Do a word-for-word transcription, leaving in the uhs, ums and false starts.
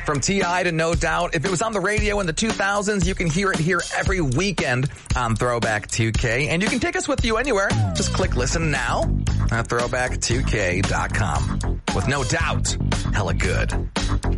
From T I to No Doubt. If it was on the radio in the two thousands, you can hear it here every weekend on Throwback two K. And you can take us with you anywhere. Just click listen now at throwback two k dot com. With No Doubt, hella good.